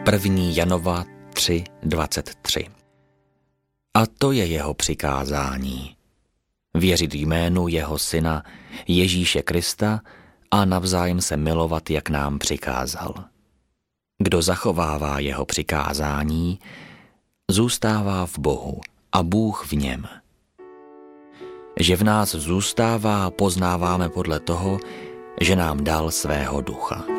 1. Janova 3:23. A to je jeho přikázání. Věřit jménu jeho syna Ježíše Krista a navzájem se milovat, jak nám přikázal. Kdo zachovává jeho přikázání, zůstává v Bohu a Bůh v něm. Že v nás zůstává, poznáváme podle toho, že nám dal svého ducha.